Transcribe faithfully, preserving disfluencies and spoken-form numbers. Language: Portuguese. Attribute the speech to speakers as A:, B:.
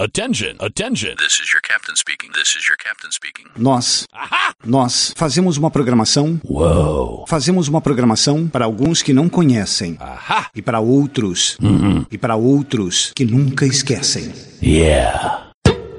A: Attention, attention. This is your captain speaking. This is your captain speaking.
B: Nós,
A: Aha!
B: nós fazemos uma programação.
A: Uou.
B: Fazemos uma programação para alguns que não conhecem.
A: Aha!
B: E para outros.
A: Uhum.
B: E para outros que nunca esquecem.
A: Yeah.